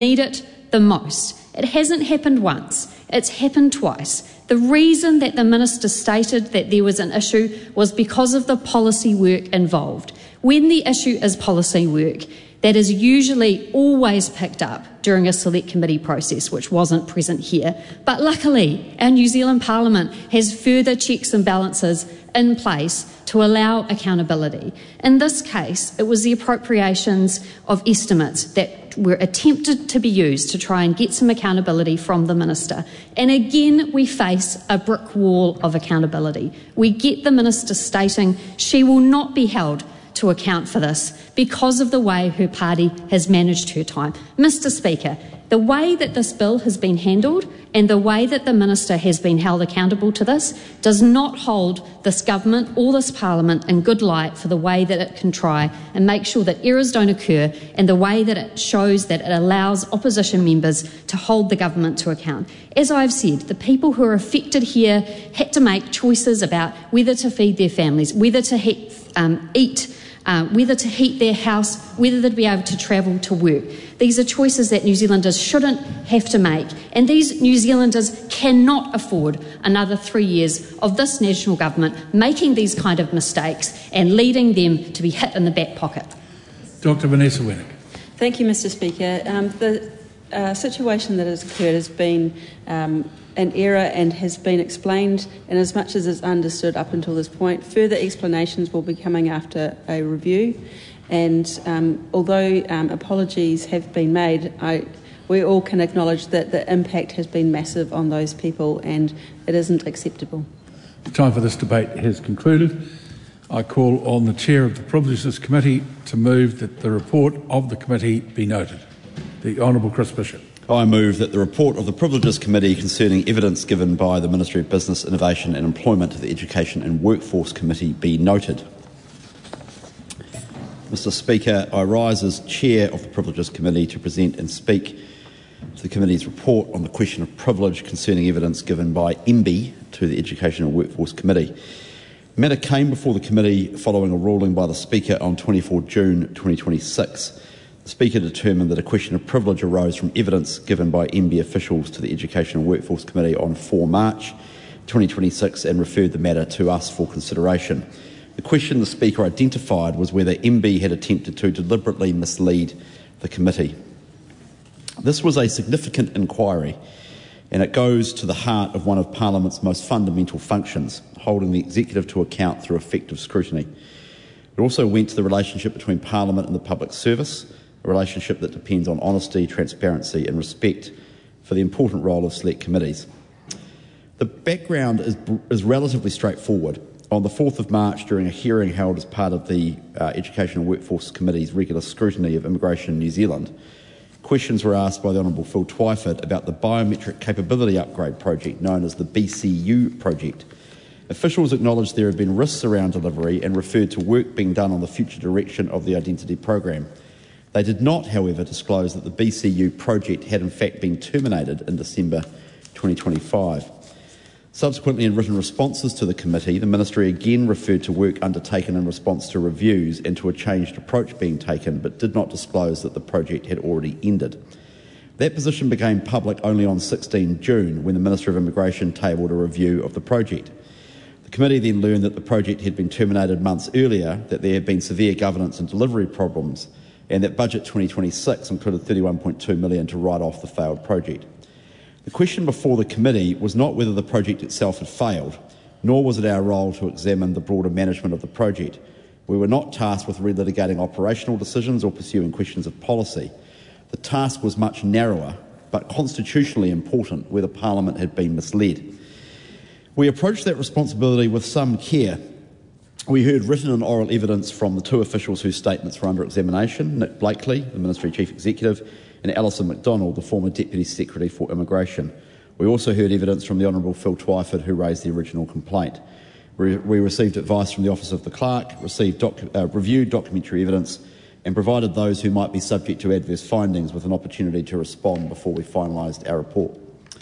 need it the most. It hasn't happened once, it's happened twice. The reason that the Minister stated that there was an issue was because of the policy work involved. When the issue is policy work, that is usually always picked up during a select committee process, which wasn't present here. But luckily, our New Zealand Parliament has further checks and balances in place to allow accountability. In this case, it was the appropriations of estimates that were attempted to be used to try and get some accountability from the Minister. And again, we face a brick wall of accountability. We get the Minister stating she will not be held to account for this because of the way her party has managed her time. Mr. Speaker, the way that this bill has been handled and the way that the Minister has been held accountable to this does not hold this government or this Parliament in good light for the way that it can try and make sure that errors don't occur, and the way that it shows that it allows opposition members to hold the government to account. As I've said, the people who are affected here had to make choices about whether to feed their families, whether to eat, whether to heat their house, whether they'd be able to travel to work. These are choices that New Zealanders shouldn't have to make, and these New Zealanders cannot afford another 3 years of this national government making these kind of mistakes and leading them to be hit in the back pocket. Dr. Vanessa Winnick. Thank you, Mr. Speaker. The situation that has occurred has been an error and has been explained in as much as it's understood up until this point. Further explanations will be coming after a review, and although apologies have been made, we all can acknowledge that the impact has been massive on those people and it isn't acceptable. The time for this debate has concluded. I call on the Chair of the Privileges Committee to move that the report of the committee be noted. The Honourable Chris Bishop. I move that the report of the Privileges Committee concerning evidence given by the Ministry of Business, Innovation and Employment to the Education and Workforce Committee be noted. Mr. Speaker, I rise as Chair of the Privileges Committee to present and speak to the committee's report on the question of privilege concerning evidence given by MB to the Education and Workforce Committee. The matter came before the committee following a ruling by the Speaker on 24 June 2026. The Speaker determined that a question of privilege arose from evidence given by MB officials to the Education and Workforce Committee on 4 March 2026 and referred the matter to us for consideration. The question the Speaker identified was whether MB had attempted to deliberately mislead the committee. This was a significant inquiry, and it goes to the heart of one of Parliament's most fundamental functions, holding the executive to account through effective scrutiny. It also went to the relationship between Parliament and the public service, a relationship that depends on honesty, transparency and respect for the important role of select committees. The background is relatively straightforward. On the 4th of March, during a hearing held as part of the Education and Workforce Committee's regular scrutiny of immigration in New Zealand, questions were asked by the Honourable Phil Twyford about the Biometric Capability Upgrade project known as the BCU project. Officials acknowledged there had been risks around delivery and referred to work being done on the future direction of the identity program. They did not, however, disclose that the BCU project had in fact been terminated in December 2025. Subsequently, in written responses to the committee, the Ministry again referred to work undertaken in response to reviews and to a changed approach being taken, but did not disclose that the project had already ended. That position became public only on 16 June when the Minister of Immigration tabled a review of the project. The committee then learned that the project had been terminated months earlier, that there had been severe governance and delivery problems, and that Budget 2026 included $31.2 million to write off the failed project. The question before the committee was not whether the project itself had failed, nor was it our role to examine the broader management of the project. We were not tasked with relitigating operational decisions or pursuing questions of policy. The task was much narrower, but constitutionally important, whether Parliament had been misled. We approached that responsibility with some care. We heard written and oral evidence from the two officials whose statements were under examination, Nick Blakely, the Ministry Chief Executive, and Alison McDonald, the former Deputy Secretary for Immigration. We also heard evidence from the Honourable Phil Twyford, who raised the original complaint. We received advice from the Office of the Clerk, reviewed documentary evidence, and provided those who might be subject to adverse findings with an opportunity to respond before we finalised our report.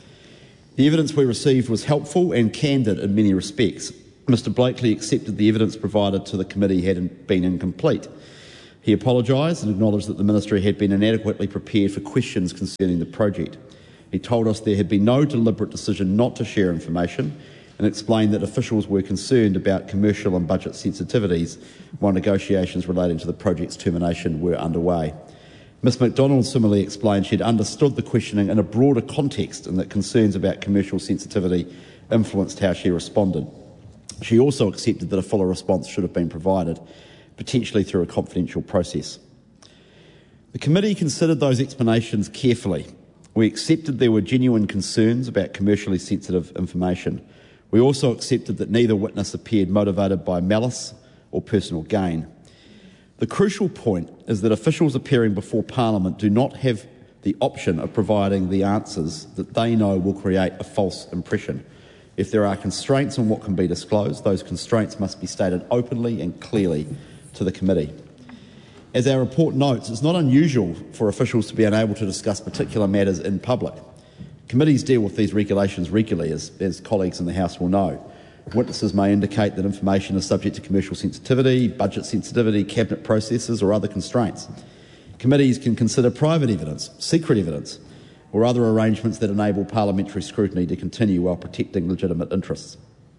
The evidence we received was helpful and candid in many respects. Mr Blakely accepted the evidence provided to the committee had been incomplete. He apologised and acknowledged that the Ministry had been inadequately prepared for questions concerning the project. He told us there had been no deliberate decision not to share information and explained that officials were concerned about commercial and budget sensitivities while negotiations relating to the project's termination were underway. Ms MacDonald similarly explained she had understood the questioning in a broader context and that concerns about commercial sensitivity influenced how she responded. She also accepted that a fuller response should have been provided, potentially through a confidential process. The committee considered those explanations carefully. We accepted there were genuine concerns about commercially sensitive information. We also accepted that neither witness appeared motivated by malice or personal gain. The crucial point is that officials appearing before Parliament do not have the option of providing the answers that they know will create a false impression. If there are constraints on what can be disclosed, those constraints must be stated openly and clearly to the committee. As our report notes, it's not unusual for officials to be unable to discuss particular matters in public. Committees deal with these regulations regularly, as colleagues in the House will know. Witnesses may indicate that information is subject to commercial sensitivity, budget sensitivity, cabinet processes or other constraints. Committees can consider private evidence, secret evidence, or other arrangements that enable parliamentary scrutiny to continue while protecting legitimate interests.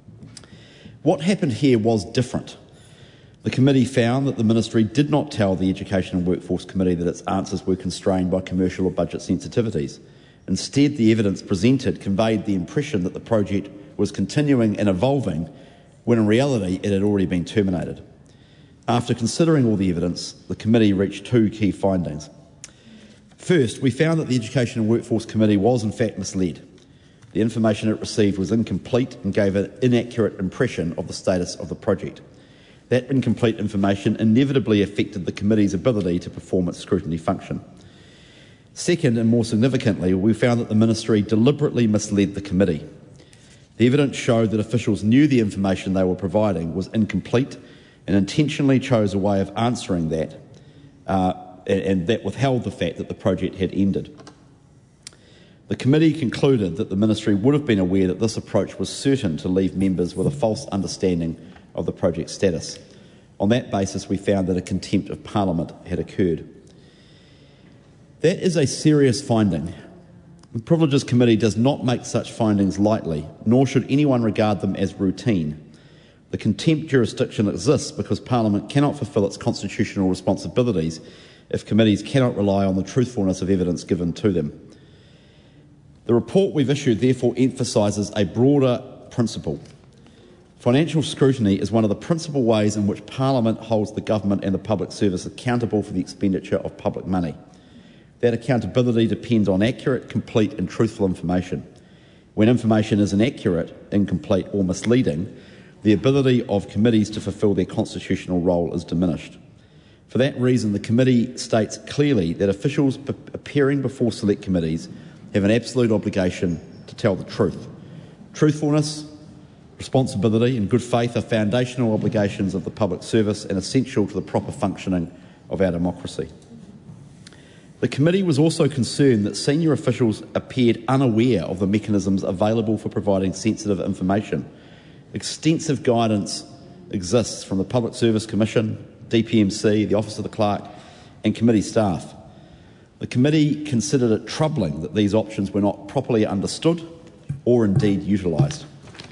What happened here was different. The committee found that the Ministry did not tell the Education and Workforce Committee that its answers were constrained by commercial or budget sensitivities. Instead, the evidence presented conveyed the impression that the project was continuing and evolving when in reality it had already been terminated. After considering all the evidence, the committee reached two key findings. First, we found that the Education and Workforce Committee was in fact misled. The information it received was incomplete and gave an inaccurate impression of the status of the project. That incomplete information inevitably affected the committee's ability to perform its scrutiny function. Second, and more significantly, we found that the Ministry deliberately misled the committee. The evidence showed that officials knew the information they were providing was incomplete and intentionally chose a way of answering that, and that withheld the fact that the project had ended. The committee concluded that the Ministry would have been aware that this approach was certain to leave members with a false understanding of the project's status. On that basis, we found that a contempt of Parliament had occurred. That is a serious finding. The Privileges Committee does not make such findings lightly, nor should anyone regard them as routine. The contempt jurisdiction exists because Parliament cannot fulfil its constitutional responsibilities if committees cannot rely on the truthfulness of evidence given to them. The report we've issued therefore emphasises a broader principle. Financial scrutiny is one of the principal ways in which Parliament holds the government and the public service accountable for the expenditure of public money. That accountability depends on accurate, complete and truthful information. When information is inaccurate, incomplete or misleading, the ability of committees to fulfil their constitutional role is diminished. For that reason, the committee states clearly that officials appearing before select committees have an absolute obligation to tell the truth. Truthfulness, responsibility and good faith are foundational obligations of the public service and essential to the proper functioning of our democracy. The committee was also concerned that senior officials appeared unaware of the mechanisms available for providing sensitive information. Extensive guidance exists from the Public Service Commission, DPMC, the Office of the Clerk and committee staff. The committee considered it troubling that these options were not properly understood or indeed utilised.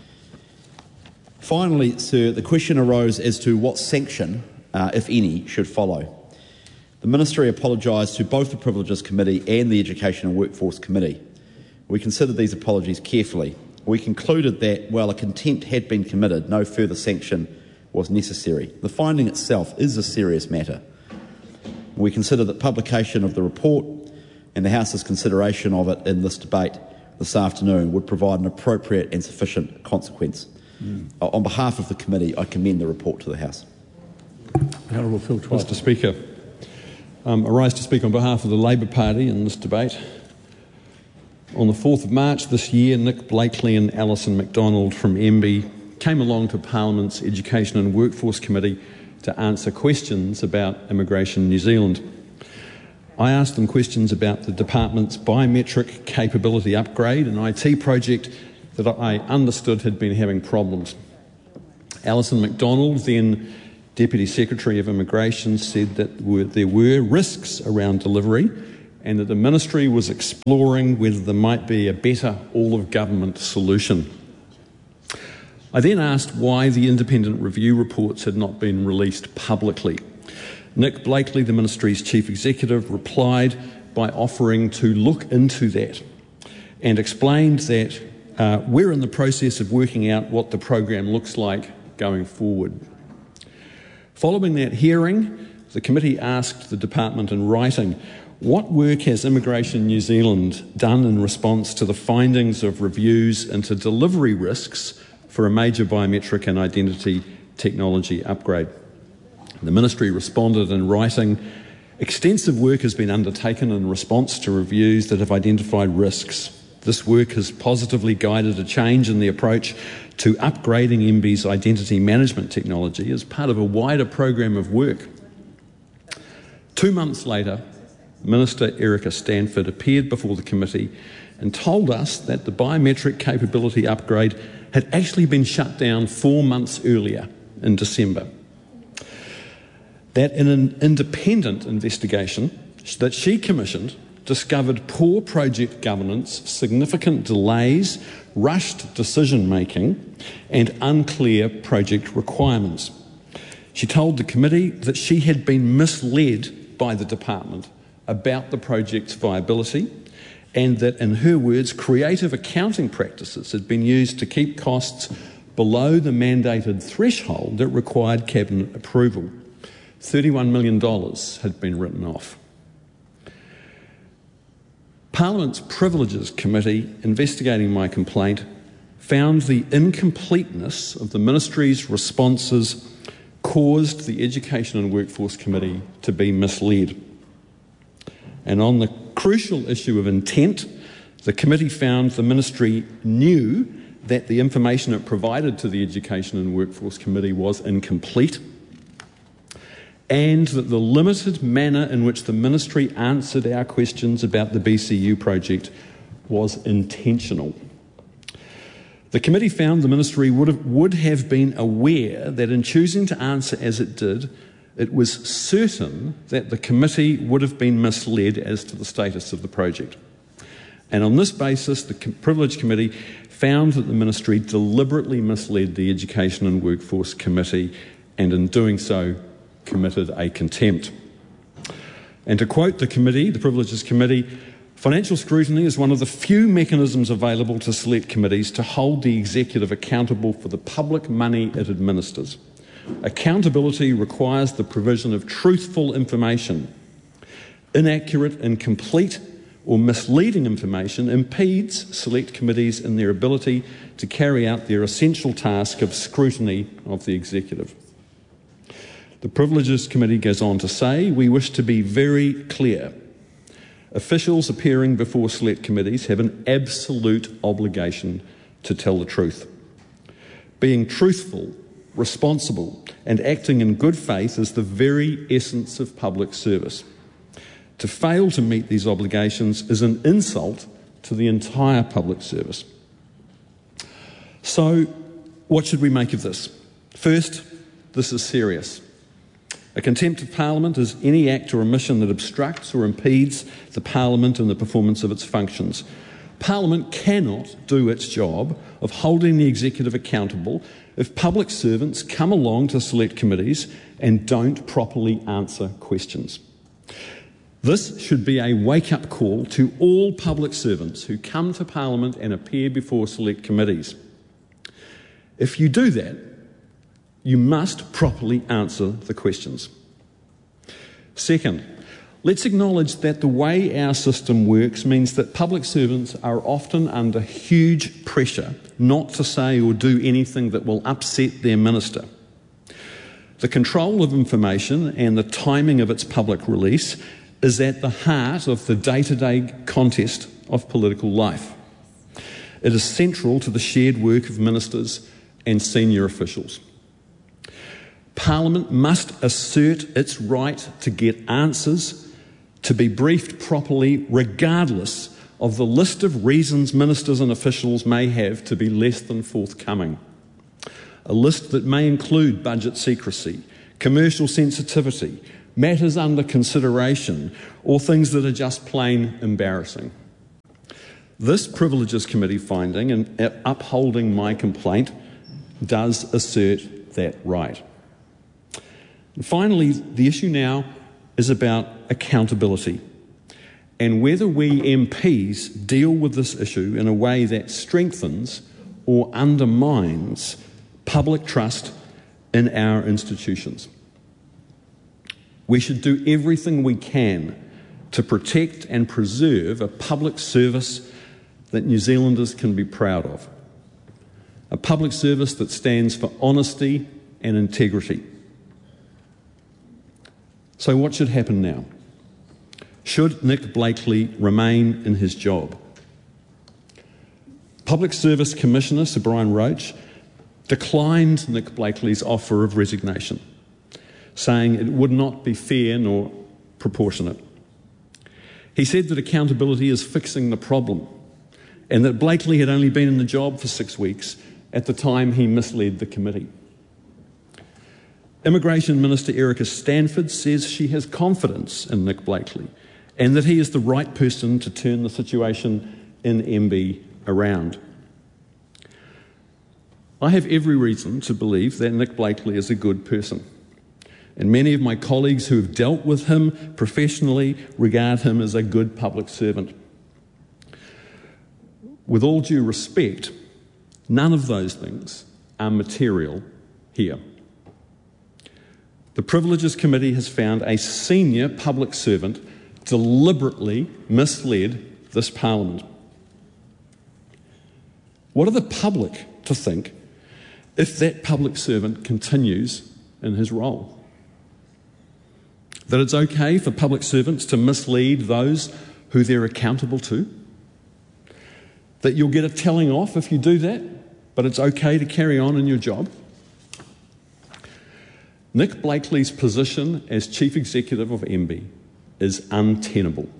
Finally, Sir, the question arose as to what sanction, if any, should follow. The Ministry apologised to both the Privileges Committee and the Education and Workforce Committee. We considered these apologies carefully. We concluded that, while a contempt had been committed, no further sanction was necessary. The finding itself is a serious matter. We consider that publication of the report and the House's consideration of it in this debate this afternoon would provide an appropriate and sufficient consequence. On behalf of the committee, I commend the report to the House. Honourable Phil Twyford. Mr Speaker, I rise to speak on behalf of the Labour Party in this debate. On the 4th of March this year, Nick Blakely and Alison MacDonald from MB came along to Parliament's Education and Workforce Committee to answer questions about Immigration in New Zealand. I asked them questions about the department's biometric capability upgrade, an IT project that I understood had been having problems. Alison MacDonald then Deputy Secretary of Immigration said that there were risks around delivery and that the Ministry was exploring whether there might be a better all-of-government solution. I then asked why the independent review reports had not been released publicly. Nick Blakely, the Ministry's Chief Executive, replied by offering to look into that and explained that we're in the process of working out what the program looks like going forward. Following that hearing, the committee asked the department in writing, what work has Immigration New Zealand done in response to the findings of reviews into delivery risks for a major biometric and identity technology upgrade? The Ministry responded in writing, extensive work has been undertaken in response to reviews that have identified risks. This work has positively guided a change in the approach to upgrading MBIE's identity management technology as part of a wider program of work. 2 months later, Minister Erica Stanford appeared before the committee and told us that the biometric capability upgrade had actually been shut down 4 months earlier in December. That in an independent investigation that she commissioned discovered poor project governance, significant delays, rushed decision-making and unclear project requirements. She told the committee that she had been misled by the department about the project's viability and that, in her words, creative accounting practices had been used to keep costs below the mandated threshold that required cabinet approval. $31 million had been written off. Parliament's Privileges Committee, investigating my complaint, found the incompleteness of the Ministry's responses caused the Education and Workforce Committee to be misled. And on the crucial issue of intent, the committee found the Ministry knew that the information it provided to the Education and Workforce Committee was incomplete, and that the limited manner in which the Ministry answered our questions about the BCU project was intentional. The committee found the Ministry would have been aware that in choosing to answer as it did, it was certain that the committee would have been misled as to the status of the project. And on this basis, the Privilege Committee found that the Ministry deliberately misled the Education and Workforce Committee, and in doing so, committed a contempt. And to quote the committee, the Privileges Committee, financial scrutiny is one of the few mechanisms available to select committees to hold the executive accountable for the public money it administers. Accountability requires the provision of truthful information. Inaccurate, incomplete, or misleading information impedes select committees in their ability to carry out their essential task of scrutiny of the executive. The Privileges Committee goes on to say, we wish to be very clear. Officials appearing before select committees have an absolute obligation to tell the truth. Being truthful, responsible, and acting in good faith is the very essence of public service. To fail to meet these obligations is an insult to the entire public service. So, what should we make of this? First, this is serious. A contempt of Parliament is any act or omission that obstructs or impedes the Parliament in the performance of its functions. Parliament cannot do its job of holding the executive accountable if public servants come along to select committees and don't properly answer questions. This should be a wake-up call to all public servants who come to Parliament and appear before select committees. If you do that, you must properly answer the questions. Second, let's acknowledge that the way our system works means that public servants are often under huge pressure not to say or do anything that will upset their minister. The control of information and the timing of its public release is at the heart of the day-to-day contest of political life. It is central to the shared work of ministers and senior officials. Parliament must assert its right to get answers, to be briefed properly, regardless of the list of reasons ministers and officials may have to be less than forthcoming. A list that may include budget secrecy, commercial sensitivity, matters under consideration, or things that are just plain embarrassing. This Privileges Committee finding and upholding my complaint does assert that right. And finally, the issue now is about accountability and whether we MPs deal with this issue in a way that strengthens or undermines public trust in our institutions. We should do everything we can to protect and preserve a public service that New Zealanders can be proud of. A public service that stands for honesty and integrity. So what should happen now? Should Nick Blakely remain in his job? Public Service Commissioner Sir Brian Roche declined Nick Blakely's offer of resignation, saying it would not be fair nor proportionate. He said that accountability is fixing the problem and that Blakely had only been in the job for 6 weeks at the time he misled the committee. Immigration Minister Erica Stanford says she has confidence in Nick Blakely and that he is the right person to turn the situation in MB around. I have every reason to believe that Nick Blakely is a good person, and many of my colleagues who have dealt with him professionally regard him as a good public servant. With all due respect, none of those things are material here. The Privileges Committee has found a senior public servant deliberately misled this Parliament. What are the public to think if that public servant continues in his role? That it's okay for public servants to mislead those who they're accountable to? That you'll get a telling off if you do that, but it's okay to carry on in your job? Nick Blakely's position as Chief Executive of MB is untenable.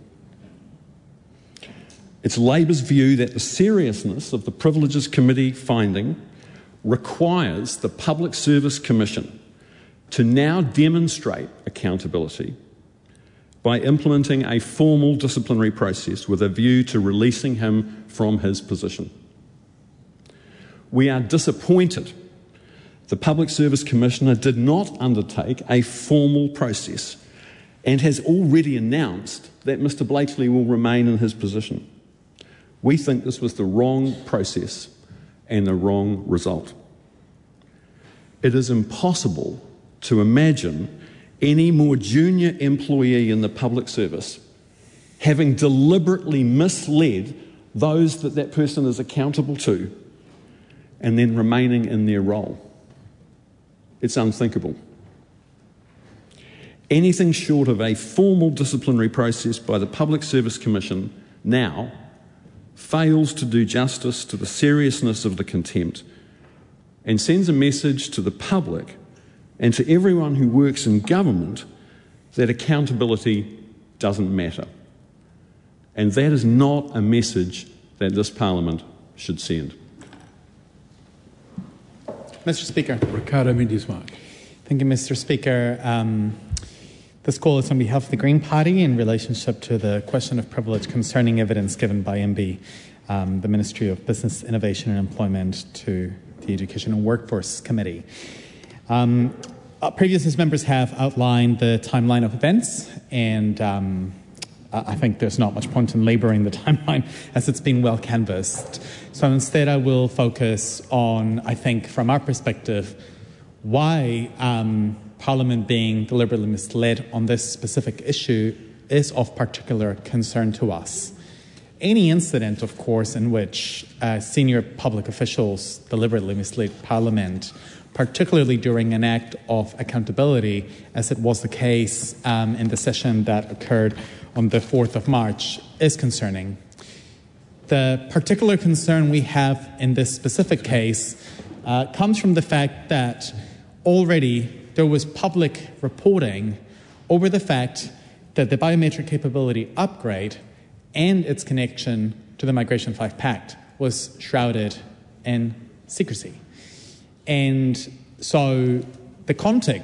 It's Labour's view that the seriousness of the Privileges Committee finding requires the Public Service Commission to now demonstrate accountability by implementing a formal disciplinary process with a view to releasing him from his position. We are disappointed the Public Service Commissioner did not undertake a formal process and has already announced that Mr Blakely will remain in his position. We think this was the wrong process and the wrong result. It is impossible to imagine any more junior employee in the public service having deliberately misled those that that person is accountable to and then remaining in their role. It's unthinkable. Anything short of a formal disciplinary process by the Public Service Commission now fails to do justice to the seriousness of the contempt and sends a message to the public and to everyone who works in government that accountability doesn't matter. And that is not a message that this Parliament should send. Mr Speaker. Ricardo Mendes-Mark. Thank you, Mr Speaker. This call is on behalf of the Green Party in relationship to the question of privilege concerning evidence given by MB, the Ministry of Business, Innovation and Employment, to the Education and Workforce Committee. Previous members have outlined the timeline of events, and I think there's not much point in labouring the timeline as it's been well canvassed. So instead I will focus on, I think, from our perspective, why Parliament being deliberately misled on this specific issue is of particular concern to us. Any incident, of course, in which senior public officials deliberately mislead Parliament, particularly during an act of accountability, as it was the case in the session that occurred on the 4th of March, is concerning. The particular concern we have in this specific case comes from the fact that already there was public reporting over the fact that the biometric capability upgrade and its connection to the Migration 5 Pact was shrouded in secrecy. And so the context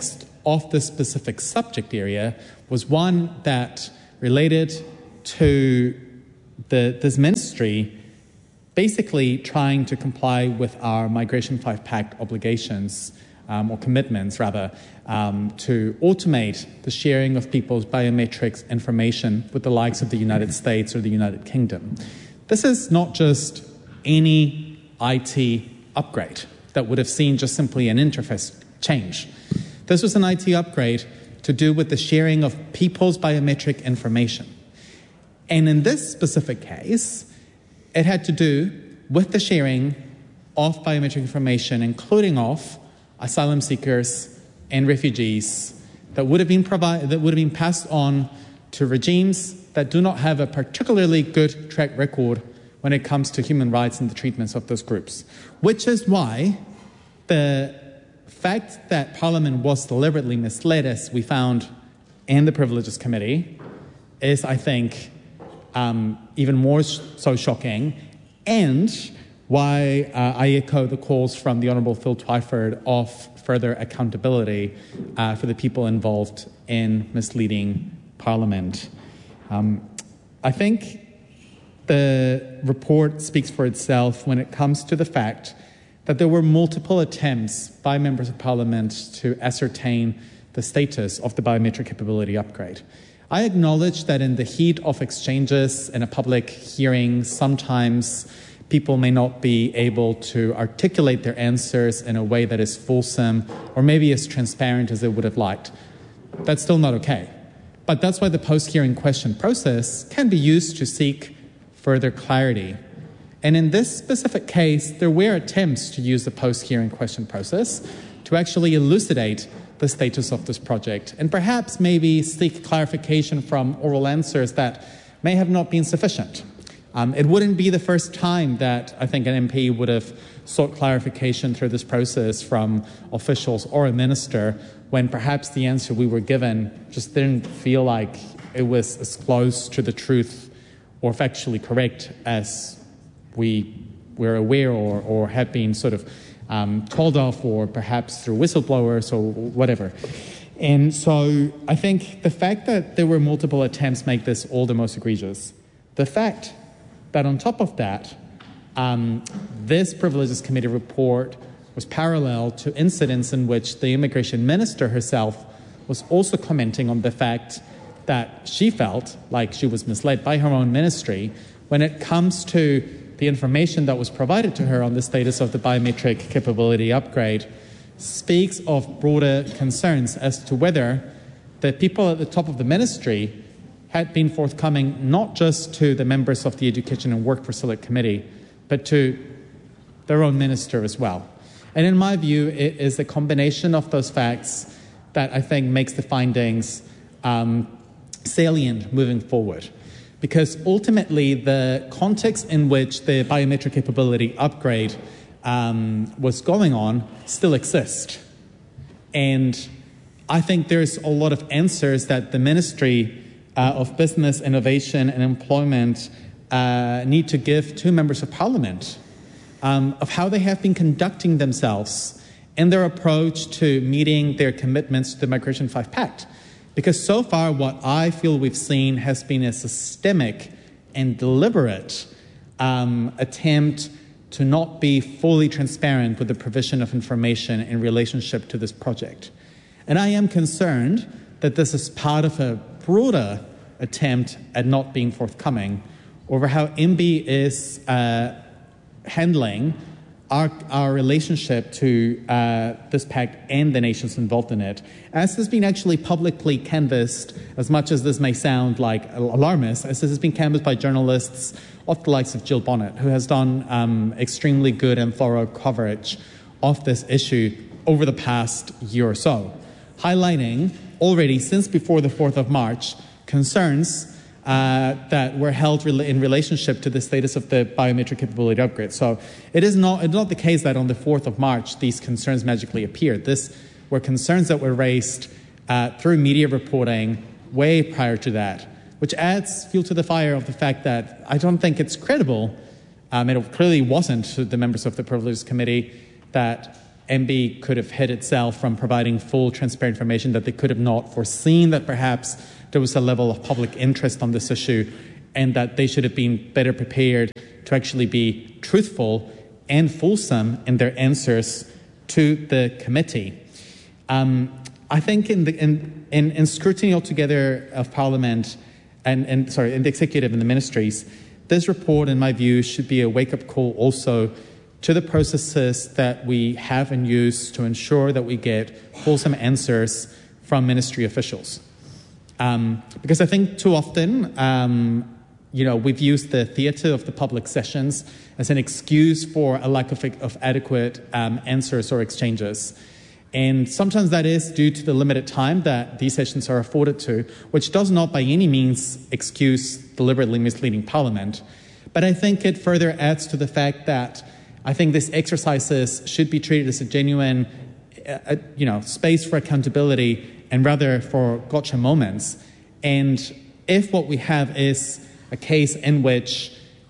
of this specific subject area was one that related to this ministry basically trying to comply with our Migration 5 Pact obligations, or commitments rather, to automate the sharing of people's biometrics information with the likes of the United States or the United Kingdom. This is not just any IT upgrade that would have seen just simply an interface change. This was an IT upgrade to do with the sharing of people's biometric information. And in this specific case, it had to do with the sharing of biometric information, including of asylum seekers and refugees that would have been passed on to regimes that do not have a particularly good track record when it comes to human rights and the treatments of those groups. Which is why the fact that Parliament was deliberately misled, as we found in the Privileges Committee, is, I think, even more so shocking, and why I echo the calls from the Honourable Phil Twyford of further accountability for the people involved in misleading Parliament. I think the report speaks for itself when it comes to the fact that there were multiple attempts by members of Parliament to ascertain the status of the biometric capability upgrade. I acknowledge that in the heat of exchanges in a public hearing, sometimes people may not be able to articulate their answers in a way that is fulsome or maybe as transparent as they would have liked. That's still not okay. But that's why the post-hearing question process can be used to seek further clarity. And in this specific case, there were attempts to use the post-hearing question process to actually elucidate the status of this project and perhaps maybe seek clarification from oral answers that may have not been sufficient. It wouldn't be the first time that I think an MP would have sought clarification through this process from officials or a minister when perhaps the answer we were given just didn't feel like it was as close to the truth or factually correct as we were aware or had been sort of told off, or perhaps through whistleblowers or whatever. And so I think the fact that there were multiple attempts make this all the most egregious. The fact that on top of that, this Privileges Committee report was parallel to incidents in which the immigration minister herself was also commenting on the fact that she felt like she was misled by her own ministry when it comes to the information that was provided to her on the status of the biometric capability upgrade, speaks of broader concerns as to whether the people at the top of the ministry had been forthcoming not just to the members of the Education and Workforce Select Committee, but to their own minister as well. And in my view, it is a combination of those facts that I think makes the findings salient moving forward. Because ultimately, the context in which the biometric capability upgrade was going on still exists. And I think there's a lot of answers that the Ministry of Business, Innovation and Employment need to give to members of Parliament of how they have been conducting themselves in their approach to meeting their commitments to the Migration 5 Pact. Because so far what I feel we've seen has been a systemic and deliberate attempt to not be fully transparent with the provision of information in relationship to this project. And I am concerned that this is part of a broader attempt at not being forthcoming over how MB is handling our relationship to this pact and the nations involved in it, as has been actually publicly canvassed, as much as this may sound like alarmist, as this has been canvassed by journalists of the likes of Jill Bonnet, who has done extremely good and thorough coverage of this issue over the past year or so, highlighting already since before the 4th of March concerns that were held in relationship to the status of the biometric capability upgrade. So it is not the case that on the 4th of March these concerns magically appeared. These were concerns that were raised through media reporting way prior to that, which adds fuel to the fire of the fact that I don't think it's credible, it clearly wasn't to the members of the Privileges Committee, that MB could have hid itself from providing full transparent information, that they could have not foreseen that perhaps there was a level of public interest on this issue, and that they should have been better prepared to actually be truthful and fulsome in their answers to the committee. I think in scrutiny altogether of Parliament and in the executive and the ministries, this report, in my view, should be a wake-up call also to the processes that we have and use to ensure that we get fulsome answers from ministry officials. Because I think too often, we've used the theatre of the public sessions as an excuse for a lack of adequate answers or exchanges. And sometimes that is due to the limited time that these sessions are afforded to, which does not by any means excuse deliberately misleading Parliament. But I think it further adds to the fact that I think these exercises should be treated as a genuine space for accountability and rather for gotcha moments. And if what we have is a case in which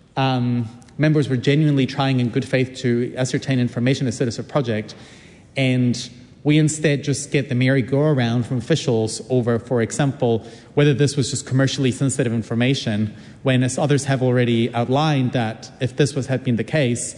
members were genuinely trying in good faith to ascertain information as Citizen Project, and we instead just get the merry-go-round from officials over, for example, whether this was just commercially sensitive information, when, as others have already outlined, that if this had been the case,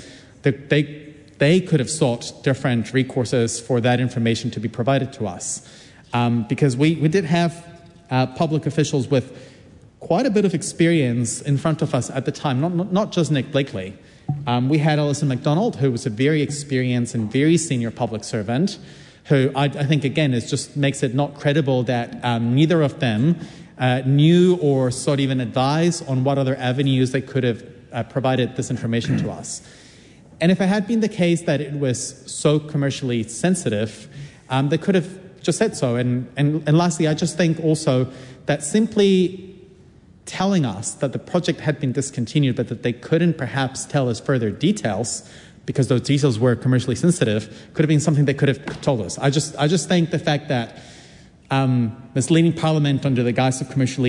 they could have sought different recourses for that information to be provided to us. Because we did have public officials with quite a bit of experience in front of us at the time, not just Nick Blakely. We had Alison MacDonald, who was a very experienced and very senior public servant, who I think, again, just makes it not credible that neither of them knew or sought even advice on what other avenues they could have provided this information to us. And if it had been the case that it was so commercially sensitive, they could have just said so. And lastly, I just think also that simply telling us that the project had been discontinued, but that they couldn't perhaps tell us further details because those details were commercially sensitive, could have been something they could have told us. I just think the fact that misleading Parliament under the guise of commercially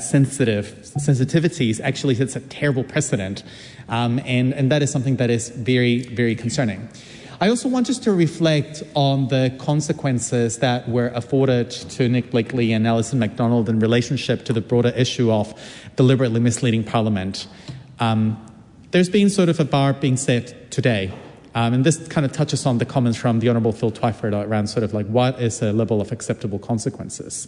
sensitivities actually sets a terrible precedent, and that is something that is very, very concerning. I also want us to reflect on the consequences that were afforded to Nick Blakely and Alison MacDonald in relationship to the broader issue of deliberately misleading Parliament. There's been sort of a bar being set today, and this kind of touches on the comments from the Honourable Phil Twyford around sort of like what is a level of acceptable consequences.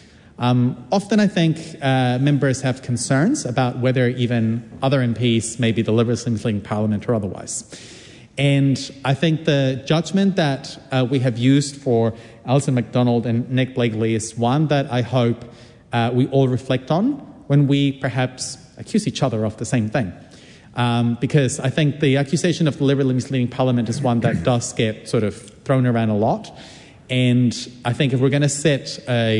Often I think members have concerns about whether even other MPs may be deliberately misleading Parliament or otherwise. And I think the judgment that we have used for Alison MacDonald and Nick Blakely is one that I hope we all reflect on when we perhaps accuse each other of the same thing. Because I think the accusation of deliberately misleading Parliament is one that does get sort of thrown around a lot. And I think if we're going to set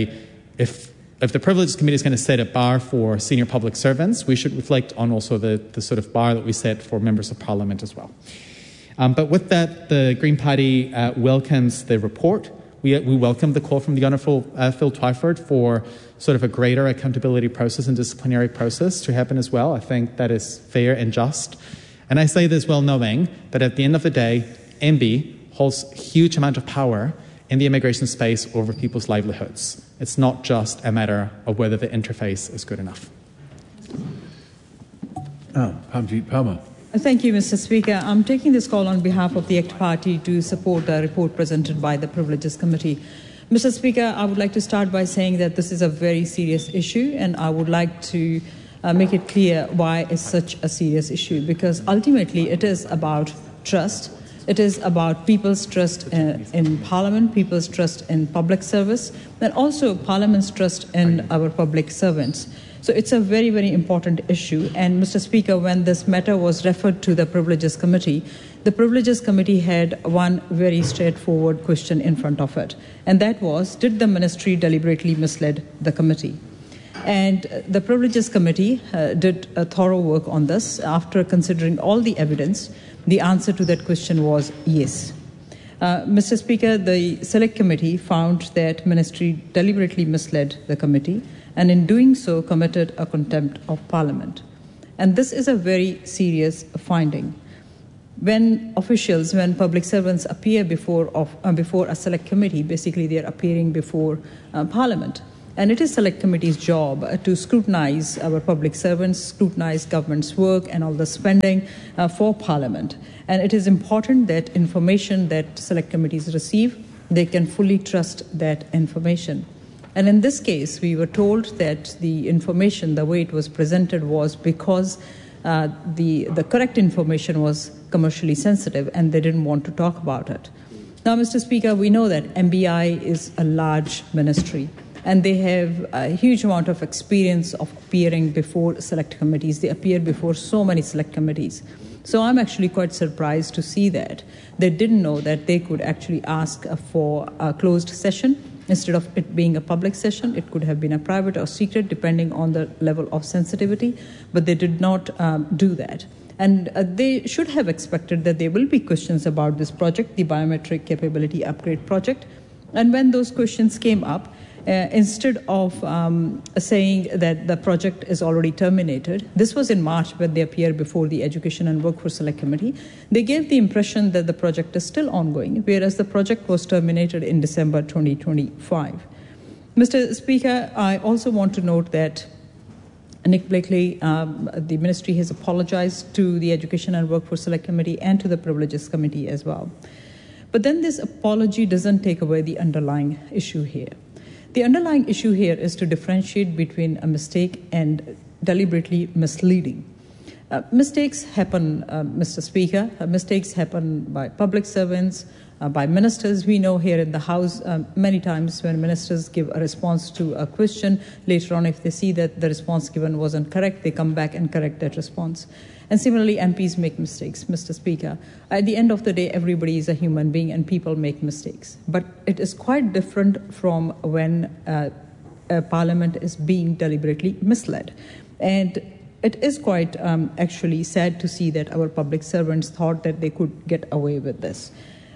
if the Privileges Committee is going to set a bar for senior public servants, we should reflect on also the sort of bar that we set for members of Parliament as well. But with that, the Green Party welcomes the report. We welcome the call from the Honourable Phil Twyford for sort of a greater accountability process and disciplinary process to happen as well. I think that is fair and just. And I say this well knowing that at the end of the day, MB holds a huge amount of power in the immigration space over people's livelihoods. It's not just a matter of whether the interface is good enough. Parmjeet Palmer. Thank you, Mr. Speaker. I'm taking this call on behalf of the ACT Party to support the report presented by the Privileges Committee. Mr. Speaker, I would like to start by saying that this is a very serious issue, and I would like to make it clear why it's such a serious issue, because ultimately it is about trust. It is about people's trust in Parliament, people's trust in public service, and also Parliament's trust in our public servants. So it's a very, very important issue. And Mr. Speaker, when this matter was referred to the Privileges Committee, the Privileges Committee had one very straightforward question in front of it. And that was, did the Ministry deliberately mislead the committee? And the Privileges Committee did a thorough work on this. After considering all the evidence, the answer to that question was yes. Mr. Speaker, the Select Committee found that Ministry deliberately misled the committee, and in doing so committed a contempt of Parliament. And this is a very serious finding. When public servants appear before a select committee, basically they are appearing before Parliament. And it is select committee's job to scrutinize our public servants, scrutinize government's work and all the spending for Parliament. And it is important that information that select committees receive, they can fully trust that information. And in this case, we were told that the information, the way it was presented, was because the correct information was commercially sensitive and they didn't want to talk about it. Now, Mr. Speaker, we know that MBI is a large ministry and they have a huge amount of experience of appearing before select committees. They appear before so many select committees. So I'm actually quite surprised to see that they didn't know that they could actually ask for a closed session. Instead of it being a public session, it could have been a private or secret, depending on the level of sensitivity, but they did not do that. And they should have expected that there will be questions about this project, the biometric capability upgrade project. And when those questions came up, instead of saying that the project is already terminated, this was in March when they appeared before the Education and Workforce Select Committee, they gave the impression that the project is still ongoing, whereas the project was terminated in December 2025. Mr. Speaker, I also want to note that Nick Blakely, the ministry has apologized to the Education and Workforce Select Committee and to the Privileges Committee as well. But then this apology doesn't take away the underlying issue here. The underlying issue here is to differentiate between a mistake and deliberately misleading. Mistakes happen, Mr. Speaker. Mistakes happen by public servants, by ministers. We know here in the House many times when ministers give a response to a question, later on if they see that the response given wasn't correct, they come back and correct that response. And similarly, MPs make mistakes, Mr. Speaker. At the end of the day, everybody is a human being and people make mistakes. But it is quite different from when a Parliament is being deliberately misled. And it is quite actually sad to see that our public servants thought that they could get away with this.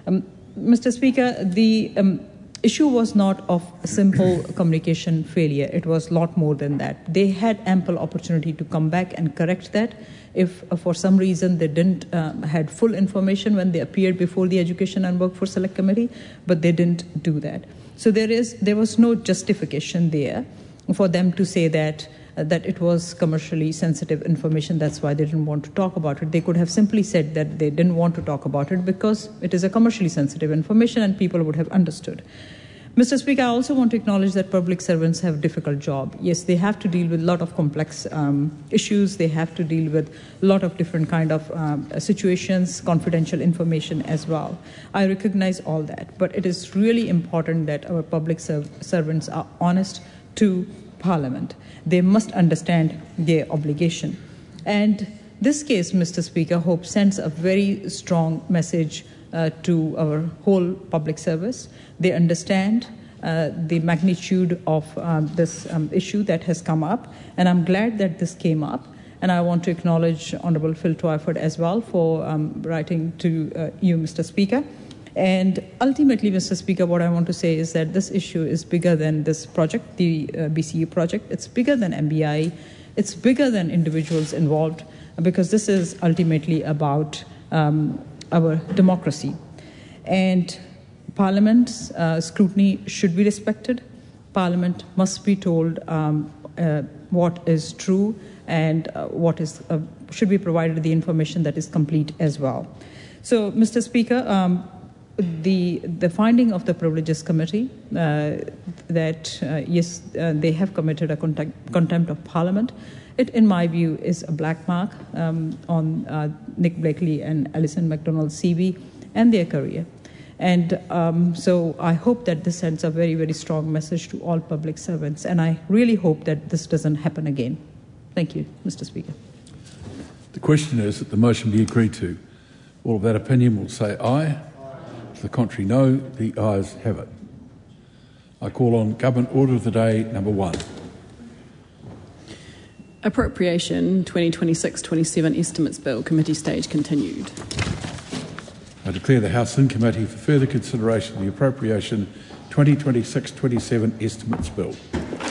Mr. Speaker, the issue was not of simple communication failure. It was a lot more than that. They had ample opportunity to come back and correct that. If for some reason they didn't had full information when they appeared before the Education and Workforce Select Committee, but they didn't do that. So there was no justification there for them to say that it was commercially sensitive information. That's why they didn't want to talk about it. They could have simply said that they didn't want to talk about it because it is a commercially sensitive information and people would have understood. Mr. Speaker, I also want to acknowledge that public servants have a difficult job. Yes, they have to deal with a lot of complex issues. They have to deal with a lot of different kind of situations, confidential information as well. I recognize all that, but it is really important that our public servants are honest to Parliament. They must understand their obligation. And this case, Mr. Speaker, hope sends a very strong message to our whole public service. They understand the magnitude of this issue that has come up, and I'm glad that this came up. And I want to acknowledge Honourable Phil Twyford as well for writing to you, Mr. Speaker. And ultimately, Mr. Speaker, what I want to say is that this issue is bigger than this project, the BCU project. It's bigger than MBI. It's bigger than individuals involved, because this is ultimately about our democracy. And Parliament's scrutiny should be respected. Parliament must be told what is true and what is should be provided the information that is complete as well. So, Mr. Speaker, the finding of the Privileges Committee that yes, they have committed a contempt of Parliament. It, in my view, is a black mark on Nick Blakely and Alison MacDonald's CV and their career. And so I hope that this sends a very, very strong message to all public servants. And I really hope that this doesn't happen again. Thank you, Mr. Speaker. The question is that the motion be agreed to. All of that opinion will say aye. To the contrary, no. The ayes have it. I call on Government Order of the Day number 1. Appropriation 2026-27 Estimates Bill, Committee stage continued. I declare the House in committee for further consideration of the Appropriation 2026-27 Estimates Bill.